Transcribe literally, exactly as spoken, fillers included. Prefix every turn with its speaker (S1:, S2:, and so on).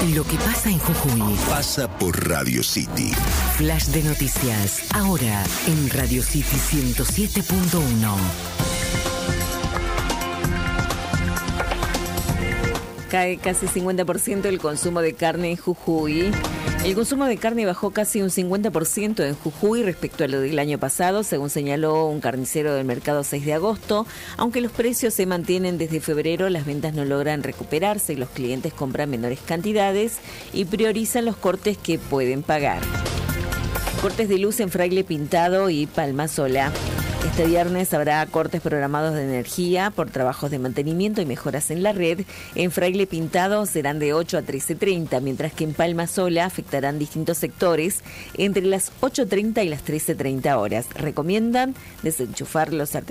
S1: Lo que pasa en Jujuy
S2: pasa por Radio City.
S1: Flash de noticias, ahora en Radio City ciento siete punto uno.
S3: Cae casi cincuenta por ciento el consumo de carne en Jujuy. El consumo de carne bajó casi un cincuenta por ciento en Jujuy respecto a lo del año pasado, según señaló un carnicero del mercado seis de agosto. Aunque los precios se mantienen desde febrero, las ventas no logran recuperarse y los clientes compran menores cantidades y priorizan los cortes que pueden pagar. Cortes de luz en Fraile Pintado y Palma Sola. Este viernes habrá cortes programados de energía por trabajos de mantenimiento y mejoras en la red. En Fraile Pintado serán de ocho a trece treinta, mientras que en Palma Sola afectarán distintos sectores entre las ocho treinta y las trece treinta horas. Recomiendan desenchufar los artefactos